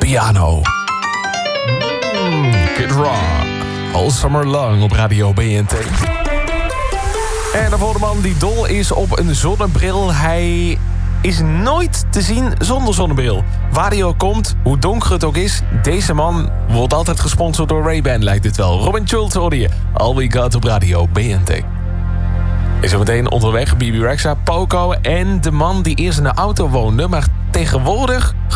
piano. Kid Rock. All Summer Long op Radio BNT. En daarvoor de man die dol is op een zonnebril. Hij is nooit te zien zonder zonnebril. Waar hij ook komt, hoe donker het ook is, deze man wordt altijd gesponsord door Ray-Ban, lijkt het wel. Robin Schulz hoorde je. All We Got op Radio BNT. Is er meteen onderweg Bebe Rexha, Poco en de man die eerst in de auto woonde, maar tegenwoordig